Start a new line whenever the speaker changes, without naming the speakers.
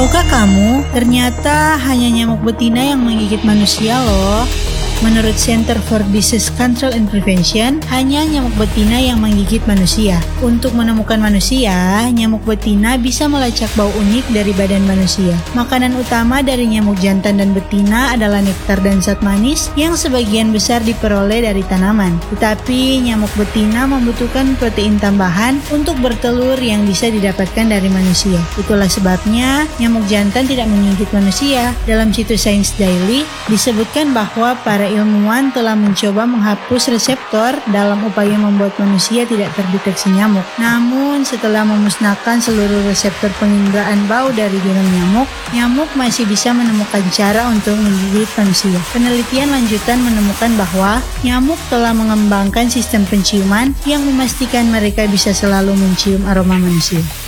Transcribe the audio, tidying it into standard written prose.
Tahukah kamu, ternyata hanya nyamuk betina yang menggigit manusia loh. Menurut Center for Disease Control and Prevention, hanya nyamuk betina yang menggigit manusia. Untuk menemukan manusia, nyamuk betina bisa melacak bau unik dari badan manusia. Makanan utama dari nyamuk jantan dan betina adalah nektar dan zat manis yang sebagian besar diperoleh dari tanaman. Tetapi nyamuk betina membutuhkan protein tambahan untuk bertelur yang bisa didapatkan dari manusia. Itulah sebabnya nyamuk jantan tidak menggigit manusia. Dalam situs Science Daily disebutkan bahwa para ilmuwan telah mencoba menghapus reseptor dalam upaya membuat manusia tidak terdeteksi nyamuk. Namun, setelah memusnahkan seluruh reseptor penginderaan bau dari genom nyamuk, nyamuk masih bisa menemukan cara untuk menggigit manusia. Penelitian lanjutan menemukan bahwa nyamuk telah mengembangkan sistem penciuman yang memastikan mereka bisa selalu mencium aroma manusia.